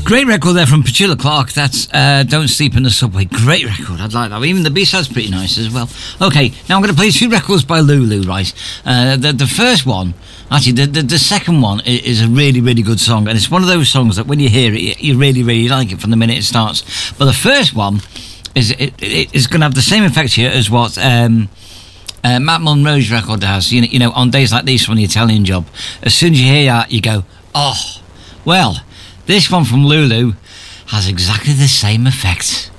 Great record there from Petula Clark. That's Don't Sleep in the Subway. Great record. I'd like that. Even the B-side's pretty nice as well. Okay, now I'm going to play two records by Lulu, right? The first one, actually, the second one is a really, really good song. And it's one of those songs that when you hear it, you really, really like it from the minute it starts. But the first one is going to have the same effect here as what Matt Monroe's record has. You know, on days like these from the Italian Job, as soon as you hear that, you go, oh, well... This one from Lulu has exactly the same effect.